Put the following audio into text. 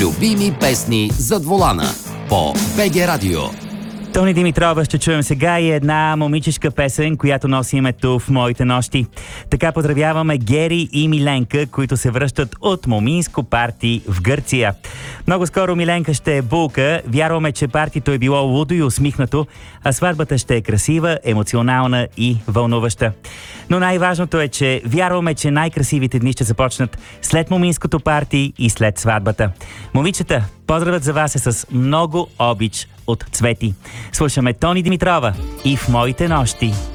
Любими песни зад волана по БГ Радио. Тони Димитрова ще чуем сега и една момичешка песен, която носи името "В моите нощи". Така поздравяваме Гери и Миленка, които се връщат от моминско парти в Гърция. Много скоро Миленка ще е булка. Вярваме, че партито е било лудо и усмихнато, а сватбата ще е красива, емоционална и вълнуваща. Но най-важното е, че вярваме, че най-красивите дни ще започнат след моминското парти и след сватбата. Момичета, поздравът за вас е с много обич от Цвети. Слушаме Тони Димитрова и "В моите нощи".